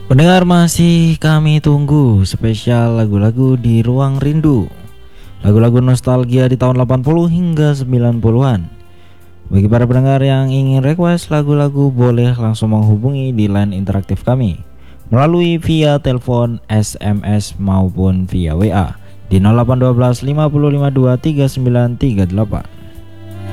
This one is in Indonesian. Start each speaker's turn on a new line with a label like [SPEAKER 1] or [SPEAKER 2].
[SPEAKER 1] Pendengar, masih kami tunggu spesial lagu-lagu di Ruang Rindu. Lagu-lagu nostalgia di tahun 80 hingga 90-an. Bagi para pendengar yang ingin request lagu-lagu, boleh langsung menghubungi di line interaktif kami melalui via telepon, SMS maupun via WA di 0812 5052 3938.